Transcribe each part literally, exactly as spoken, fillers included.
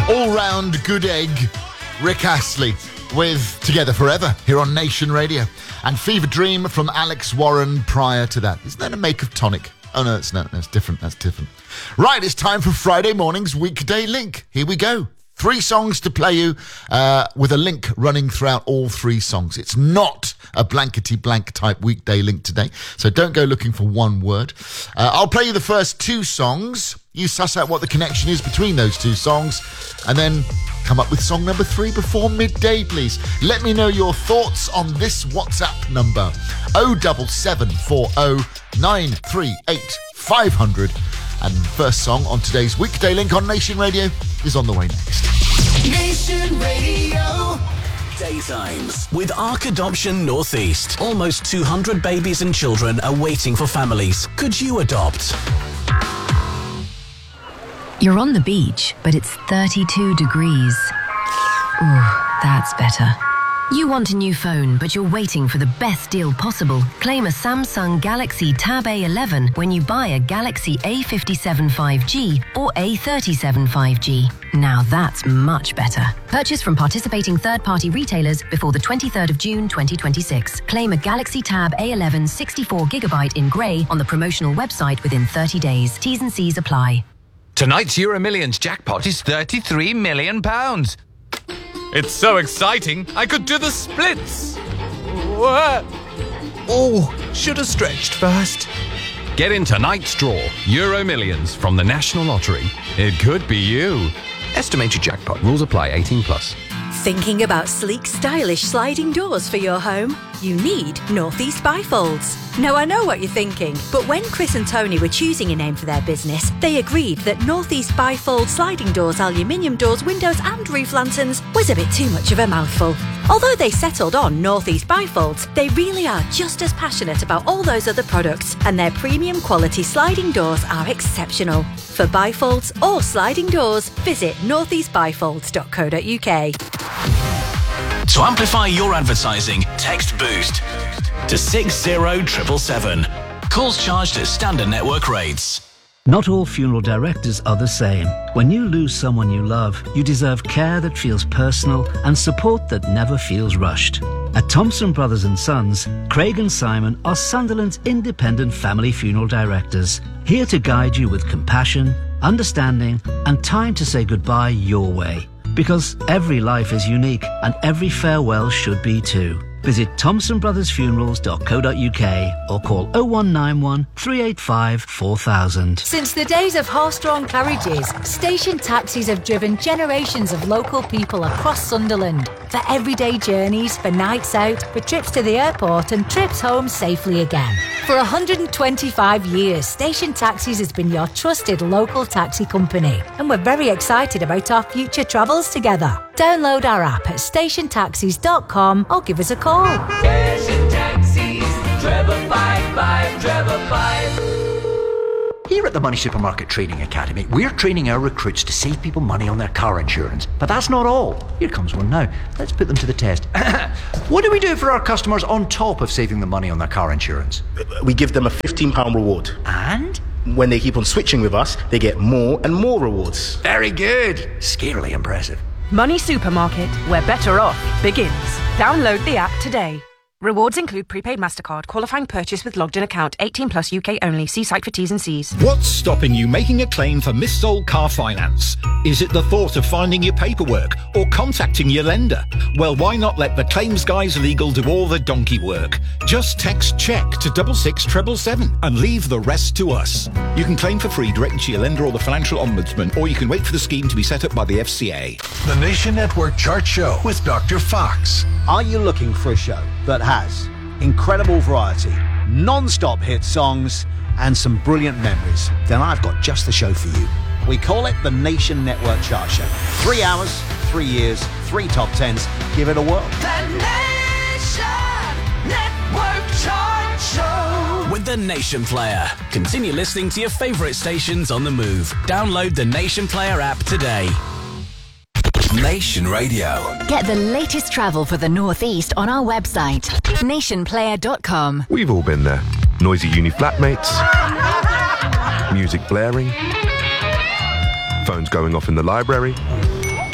all-round good egg, Rick Astley, with Together Forever here on Nation Radio. And Fever Dream from Alex Warren prior to that. Isn't that a make of tonic? Oh, no, it's not. That's different. That's different. Right, it's time for Friday morning's Weekday Link. Here we go. Three songs to play you uh, with a link running throughout all three songs. It's not a blankety-blank type Weekday Link today, so don't go looking for one word. Uh, I'll play you the first two songs. You suss out what the connection is between those two songs, and then come up with song number three before midday, please. Let me know your thoughts on this WhatsApp number, oh seven seven four oh nine three eight five hundred. And the first song on today's Weekday Link on Nation Radio is on the way next. Nation Radio. Daytimes with Ark Adoption Northeast. Almost two hundred babies and children are waiting for families. Could you adopt? You're on the beach, but it's thirty-two degrees. Ooh, that's better. You want a new phone, but you're waiting for the best deal possible. Claim a Samsung Galaxy Tab A eleven when you buy a Galaxy A fifty-seven five G or A thirty-seven five G. Now that's much better. Purchase from participating third-party retailers before the twenty-third of June twenty twenty-six. Claim a Galaxy Tab A eleven sixty-four gigabyte in grey on the promotional website within thirty days. T's and C's apply. Tonight's Euro Millions jackpot is thirty-three million pounds. It's so exciting, I could do the splits. What? Oh, should have stretched first. Get in tonight's draw, Euro Millions from the National Lottery. It could be you. Estimated jackpot. Rules apply. eighteen plus. Thinking about sleek, stylish sliding doors for your home? You need Northeast Bifolds. Now, I know what you're thinking, but when Chris and Tony were choosing a name for their business, they agreed that Northeast Bifold sliding doors, aluminium doors, windows and roof lanterns was a bit too much of a mouthful. Although they settled on Northeast Bifolds, they really are just as passionate about all those other products, and their premium quality sliding doors are exceptional. For bifolds or sliding doors, visit northeast bifolds dot co dot uk. To amplify your advertising, text BOOST to six zero seven seven seven. Calls charged at standard network rates. Not all funeral directors are the same. When you lose someone you love, you deserve care that feels personal and support that never feels rushed. At Thompson Brothers and Sons, Craig and Simon are Sunderland's independent family funeral directors, here to guide you with compassion, understanding and time to say goodbye your way. Because every life is unique and every farewell should be too. Visit thompson brothers funerals dot co dot uk or call oh one nine one, three eight five, four thousand. Since the days of horse-drawn carriages, station taxis have driven generations of local people across Sunderland. For everyday journeys, for nights out, for trips to the airport and trips home safely again. For one hundred twenty-five years, Station Taxis has been your trusted local taxi company. And we're very excited about our future travels together. Download our app at station taxis dot com or give us a call. Station Taxis, treble five five, treble five. Here at the Money Supermarket Training Academy, we're training our recruits to save people money on their car insurance. But that's not all. Here comes one now. Let's put them to the test. What do we do for our customers on top of saving them money on their car insurance? We give them a fifteen pounds reward. And? When they keep on switching with us, they get more and more rewards. Very good. Scarily impressive. Money Supermarket, where better off begins. Download the app today. Rewards include prepaid MasterCard, qualifying purchase with logged in account, eighteen plus U K only. See site for T's and C's. What's stopping you making a claim for missold car finance? Is it the thought of finding your paperwork or contacting your lender? Well, why not let the Claims Guys Legal do all the donkey work? Just text check to double six treble seven and leave the rest to us. You can claim for free directly to your lender or the Financial Ombudsman, or you can wait for the scheme to be set up by the F C A. The Nation Network Chart Show with Doctor Fox. Are you looking for a show that has incredible variety, non-stop hit songs, and some brilliant memories? Then I've got just the show for you. We call it the Nation Network Chart Show. Three hours, three years, three top tens. Give it a whirl. The Nation Network Chart Show with the Nation Player. Continue listening to your favourite stations on the move. Download the Nation Player app today. Nation Radio. Get the latest travel for the Northeast on our website, nation player dot com. We've all been there. Noisy uni flatmates, music blaring, phones going off in the library,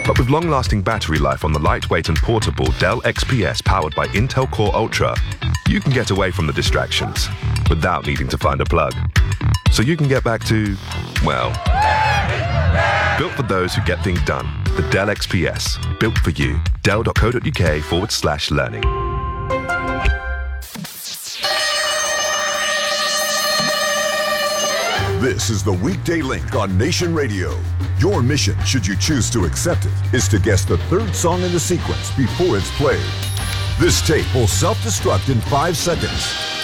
But with long-lasting battery life on the lightweight and portable Dell X P S powered by Intel Core Ultra, you can get away from the distractions without needing to find a plug. So you can get back to, well, built for those who get things done. The Dell X P S, built for you. Dell.co.uk forward slash learning. This is the Weekday Link on Nation Radio. Your mission, should you choose to accept it, is to guess the third song in the sequence before it's played. This tape will self-destruct in five seconds.